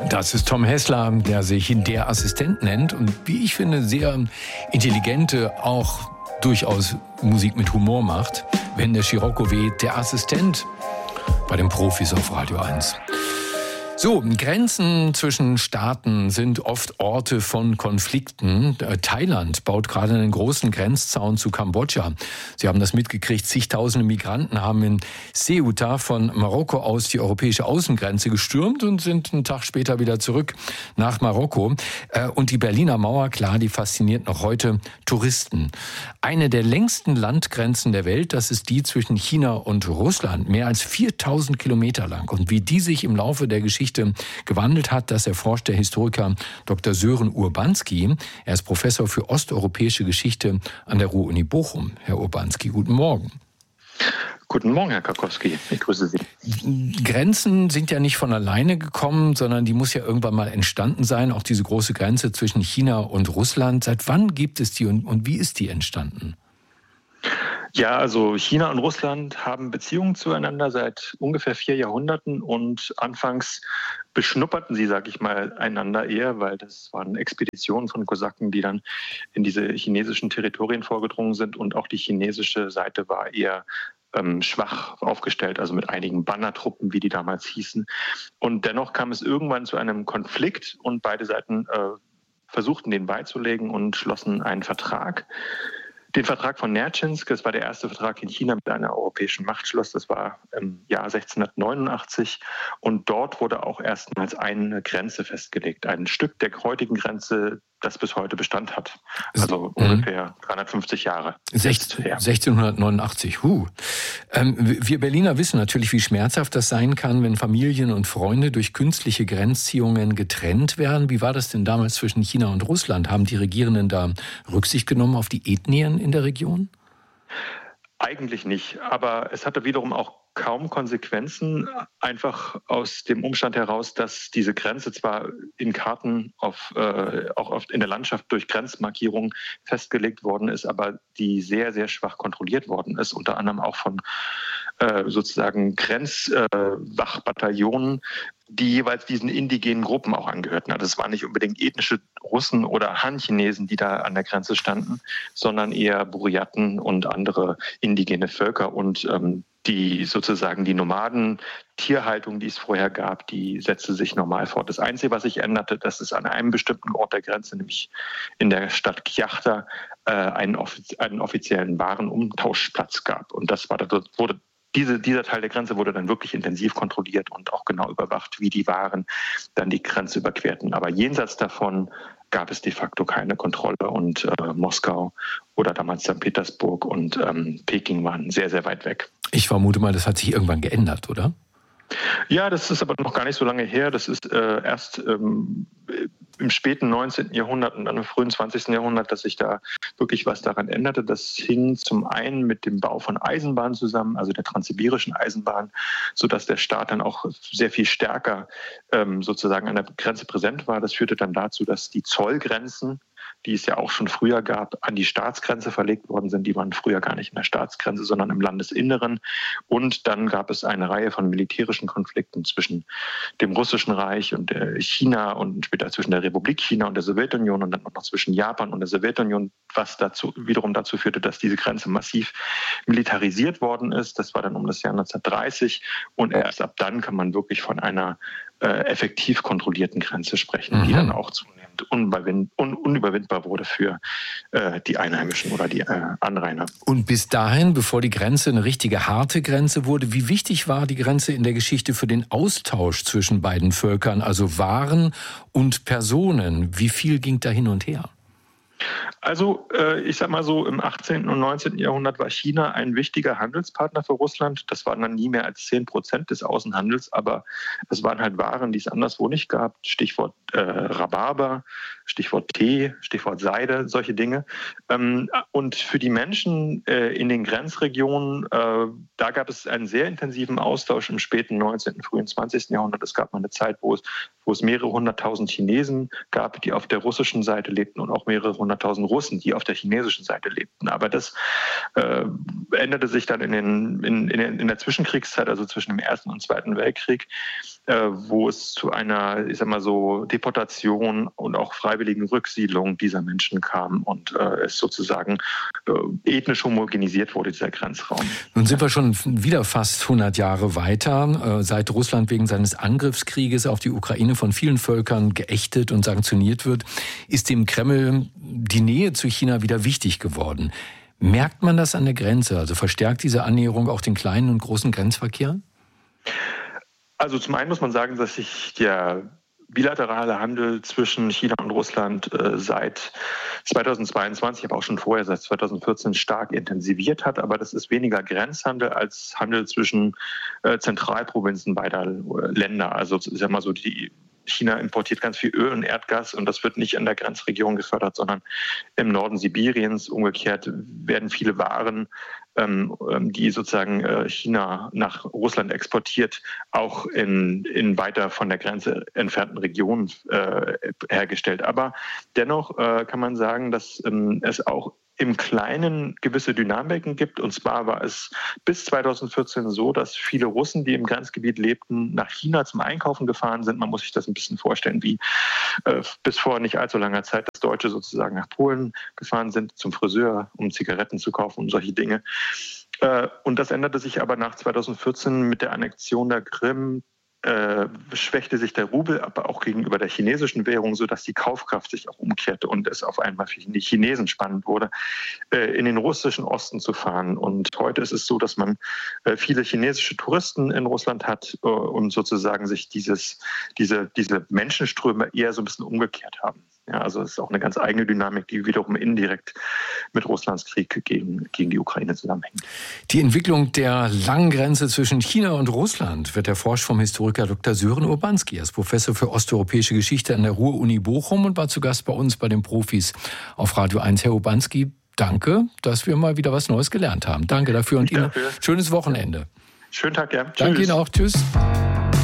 Das ist Tom Hessler, der sich der Assistent nennt und wie ich finde, sehr intelligente, auch durchaus Musik mit Humor macht. Wenn der Scirocco weht, der Assistent bei den Profis auf Radio 1. So, Grenzen zwischen Staaten sind oft Orte von Konflikten. Thailand baut gerade einen großen Grenzzaun zu Kambodscha. Sie haben das mitgekriegt, zigtausende Migranten haben in Ceuta von Marokko aus die europäische Außengrenze gestürmt und sind einen Tag später wieder zurück nach Marokko. Und die Berliner Mauer, klar, die fasziniert noch heute Touristen. Eine der längsten Landgrenzen der Welt, das ist die zwischen China und Russland, mehr als 4000 Kilometer lang. Und wie die sich im Laufe der Geschichte gewandelt hat, das erforscht der Historiker Dr. Sören Urbanski. Er ist Professor für osteuropäische Geschichte an der Ruhr-Uni Bochum. Herr Urbanski, guten Morgen. Guten Morgen, Herr Karkowski. Ich grüße Sie. Grenzen sind ja nicht von alleine gekommen, sondern die muss ja irgendwann mal entstanden sein. Auch diese große Grenze zwischen China und Russland. Seit wann gibt es die und wie ist die entstanden? Ja, also China und Russland haben Beziehungen zueinander seit ungefähr 4 Jahrhunderten und anfangs beschnupperten sie, sage ich mal, einander eher, weil das waren Expeditionen von Kosaken, die dann in diese chinesischen Territorien vorgedrungen sind und auch die chinesische Seite war eher schwach aufgestellt, also mit einigen Bannertruppen, wie die damals hießen. Und dennoch kam es irgendwann zu einem Konflikt und beide Seiten versuchten, den beizulegen und schlossen einen Vertrag. Den Vertrag von Nerchinsk, das war der erste Vertrag in China mit einer europäischen Machtschloss, das war im Jahr 1689 und dort wurde auch erstmals eine Grenze festgelegt, ein Stück der heutigen Grenze, das bis heute Bestand hat, also ungefähr 350 Jahre. 1689, Wir Berliner wissen natürlich, wie schmerzhaft das sein kann, wenn Familien und Freunde durch künstliche Grenzziehungen getrennt werden. Wie war das denn damals zwischen China und Russland? Haben die Regierenden da Rücksicht genommen auf die Ethnien in der Region? Eigentlich nicht, aber es hatte wiederum auch kaum Konsequenzen, einfach aus dem Umstand heraus, dass diese Grenze zwar in Karten auch oft in der Landschaft durch Grenzmarkierungen festgelegt worden ist, aber die sehr, sehr schwach kontrolliert worden ist, unter anderem auch von sozusagen Grenzwachbataillonen, die jeweils diesen indigenen Gruppen auch angehörten. Also es waren nicht unbedingt ethnische Russen oder Han-Chinesen, die da an der Grenze standen, sondern eher Buryaten und andere indigene Völker und die sozusagen die Nomaden-Tierhaltung, die es vorher gab, die setzte sich normal fort. Das Einzige, was sich änderte, dass es an einem bestimmten Ort der Grenze, nämlich in der Stadt Kyakhta, einen offiziellen Warenumtauschplatz gab. Und das war, dieser Teil der Grenze wurde dann wirklich intensiv kontrolliert und auch genau überwacht, wie die Waren dann die Grenze überquerten. Aber jenseits davon gab es de facto keine Kontrolle und Moskau oder damals St. Petersburg und Peking waren sehr, sehr weit weg. Ich vermute mal, das hat sich irgendwann geändert, oder? Ja, das ist aber noch gar nicht so lange her. Das ist erst im späten 19. Jahrhundert und dann im frühen 20. Jahrhundert, dass sich da wirklich was daran änderte. Das hing zum einen mit dem Bau von Eisenbahnen zusammen, also der transsibirischen Eisenbahn, sodass der Staat dann auch sehr viel stärker sozusagen an der Grenze präsent war. Das führte dann dazu, dass die Zollgrenzen, die es ja auch schon früher gab, an die Staatsgrenze verlegt worden sind. Die waren früher gar nicht in der Staatsgrenze, sondern im Landesinneren. Und dann gab es eine Reihe von militärischen Konflikten zwischen dem Russischen Reich und China und später zwischen der Republik China und der Sowjetunion und dann noch zwischen Japan und der Sowjetunion, was wiederum dazu führte, dass diese Grenze massiv militarisiert worden ist. Das war dann um das Jahr 1930 und erst ab dann kann man wirklich von einer effektiv kontrollierten Grenze sprechen, die dann auch zunehmend unüberwindbar wurde für die Einheimischen oder die Anrainer. Und bis dahin, bevor die Grenze eine richtige harte Grenze wurde, wie wichtig war die Grenze in der Geschichte für den Austausch zwischen beiden Völkern, also Waren und Personen? Wie viel ging da hin und her? Also ich sag mal so, im 18. und 19. Jahrhundert war China ein wichtiger Handelspartner für Russland. Das waren dann nie mehr als 10% des Außenhandels, aber es waren halt Waren, die es anderswo nicht gab. Stichwort Rhabarber, Stichwort Tee, Stichwort Seide, solche Dinge. Und für die Menschen in den Grenzregionen, da gab es einen sehr intensiven Austausch im späten 19., frühen 20. Jahrhundert. Es gab mal eine Zeit, wo es mehrere hunderttausend Chinesen gab, die auf der russischen Seite lebten und auch mehrere hunderttausend Russen, die auf der chinesischen Seite lebten. Aber das änderte sich dann in der Zwischenkriegszeit, also zwischen dem Ersten und Zweiten Weltkrieg. wo es zu einer, ich sag mal so, Deportation und auch freiwilligen Rücksiedlung dieser Menschen kam und es sozusagen ethnisch homogenisiert wurde, dieser Grenzraum. Nun sind wir schon wieder fast 100 Jahre weiter, seit Russland wegen seines Angriffskrieges auf die Ukraine von vielen Völkern geächtet und sanktioniert wird, ist dem Kreml die Nähe zu China wieder wichtig geworden. Merkt man das an der Grenze? Also verstärkt diese Annäherung auch den kleinen und großen Grenzverkehr? Also zum einen muss man sagen, dass sich der bilaterale Handel zwischen China und Russland seit 2022, aber auch schon vorher, seit 2014, stark intensiviert hat. Aber das ist weniger Grenzhandel als Handel zwischen Zentralprovinzen beider Länder. Also ich sag mal so, China importiert ganz viel Öl und Erdgas und das wird nicht in der Grenzregion gefördert, sondern im Norden Sibiriens. Umgekehrt werden viele Waren, die sozusagen China nach Russland exportiert, auch in weiter von der Grenze entfernten Regionen hergestellt. Aber dennoch kann man sagen, dass es auch im Kleinen gewisse Dynamiken gibt. Und zwar war es bis 2014 so, dass viele Russen, die im Grenzgebiet lebten, nach China zum Einkaufen gefahren sind. Man muss sich das ein bisschen vorstellen, wie bis vor nicht allzu langer Zeit, dass Deutsche sozusagen nach Polen gefahren sind zum Friseur, um Zigaretten zu kaufen und solche Dinge. Und das änderte sich aber nach 2014 mit der Annexion der Krim. Schwächte sich der Rubel, aber auch gegenüber der chinesischen Währung, sodass die Kaufkraft sich auch umkehrte und es auf einmal für die Chinesen spannend wurde, in den russischen Osten zu fahren. Und heute ist es so, dass man viele chinesische Touristen in Russland hat und sozusagen sich diese Menschenströme eher so ein bisschen umgekehrt haben. Ja, also es ist auch eine ganz eigene Dynamik, die wiederum indirekt mit Russlands Krieg gegen die Ukraine zusammenhängt. Die Entwicklung der langen Grenze zwischen China und Russland wird erforscht vom Historiker Dr. Sören Urbanski. Er ist Professor für osteuropäische Geschichte an der Ruhr-Uni Bochum und war zu Gast bei uns bei den Profis auf Radio 1. Herr Urbanski, danke, dass wir mal wieder was Neues gelernt haben. Danke dafür und Ihnen schönes Wochenende. Schönen Tag, ja. Tschüss. Danke Ihnen auch. Tschüss.